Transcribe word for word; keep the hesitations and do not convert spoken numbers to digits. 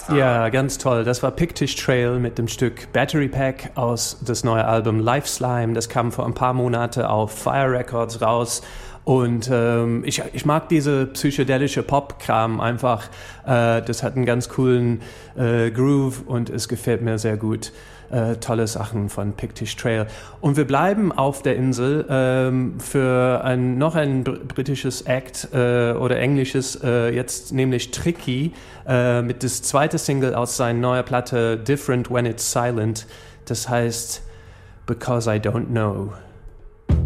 Ja, ganz toll. Das war Pictish Trail mit dem Stück Battery Pack aus das neue Album Life Slime. Das kam vor ein paar Monaten auf Fire Records raus. Und ähm, ich, ich mag diese psychedelische Pop-Kram einfach. Äh, das hat einen ganz coolen äh, Groove und es gefällt mir sehr gut. Äh, tolle Sachen von Pictish Trail. Und wir bleiben auf der Insel ähm, für ein, noch ein br- britisches Act äh, oder englisches, äh, jetzt nämlich Tricky, äh, mit das zweite Single aus seiner neuen Platte Different When It's Silent. Das heißt Because I Don't Know.